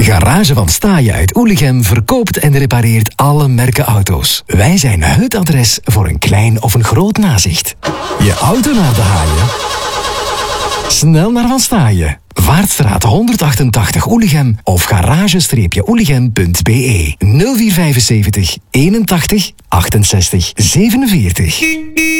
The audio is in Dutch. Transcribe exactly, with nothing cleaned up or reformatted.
Garage van Staaien uit Oelichem verkoopt en repareert alle merken auto's. Wij zijn het adres voor een klein of een groot nazicht. Je auto naar de haaien? Snel naar Van Staaien. Vaartstraat honderdachtentachtig Oelichem of garage-oelichem punt be nul vier vijfenzeventig eenentachtig achtenzestig zevenenveertig.